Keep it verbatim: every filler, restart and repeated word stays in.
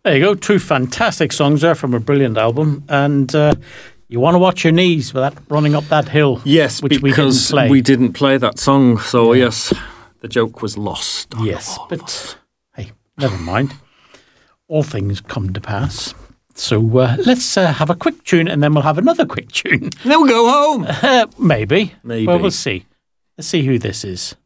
There you go. Two fantastic songs there from a brilliant album. And uh, you want to watch your knees with that running up that hill. Yes, which because we didn't play. we didn't play that song. So, yeah. yes, the joke was lost. Yes, but hey, never mind. All things come to pass. So uh, let's uh, have a quick tune and then we'll have another quick tune. Then we'll go home. Uh, maybe. Maybe. Well, we'll see. Let's see who this is.